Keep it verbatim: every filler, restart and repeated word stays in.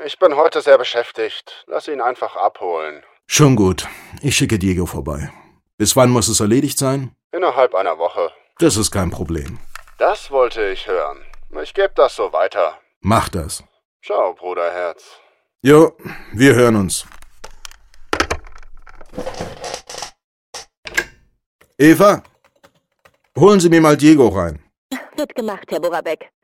Ich bin heute sehr beschäftigt. Lass ihn einfach abholen. Schon gut. Ich schicke Diego vorbei. Bis wann muss es erledigt sein? Innerhalb einer Woche. Das ist kein Problem. Das wollte ich hören. Ich gebe das so weiter. Mach das. Ciao, Bruderherz. Jo, wir hören uns. Eva, holen Sie mir mal Diego rein. Wird gemacht, Herr Borabek.